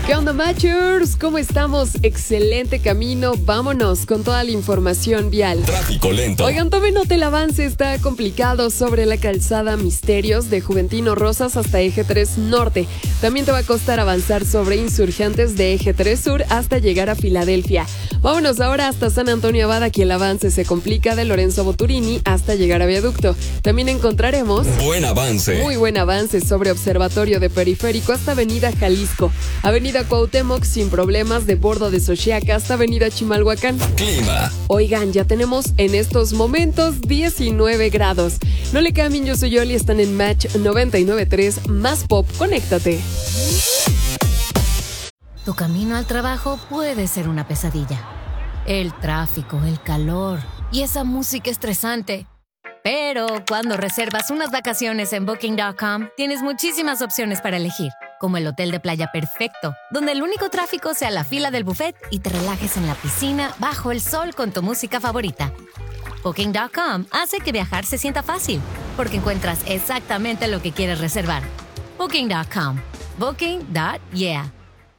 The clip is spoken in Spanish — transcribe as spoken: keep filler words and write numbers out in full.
¿Qué onda, Matchers? ¿Cómo estamos? Excelente camino. Vámonos con toda la información vial. Tráfico lento. Oigan, tomen nota, el avance está complicado sobre la calzada Misterios de Juventino Rosas hasta Eje tres Norte. También te va a costar avanzar sobre Insurgentes de Eje tres Sur hasta llegar a Filadelfia. Vámonos ahora hasta San Antonio Abad, aquí el avance se complica de Lorenzo Boturini hasta llegar a Viaducto. También encontraremos buen avance. Muy buen avance sobre Observatorio de Periférico hasta Avenida Jalisco. Avenida Cuauhtémoc sin problemas de Bordo de Xochiaca hasta Avenida Chimalhuacán. Clima. Oigan, ya tenemos en estos momentos diecinueve grados. No le cambien, yo soy Yoli, están en Match noventa y nueve punto tres, más pop, conéctate. Tu camino al trabajo puede ser una pesadilla. El tráfico, el calor y esa música estresante. Pero cuando reservas unas vacaciones en Booking punto com, tienes muchísimas opciones para elegir, como el hotel de playa perfecto, donde el único tráfico sea la fila del buffet y te relajes en la piscina bajo el sol con tu música favorita. Booking punto com hace que viajar se sienta fácil, porque encuentras exactamente lo que quieres reservar. Booking punto com. Booking. Yeah.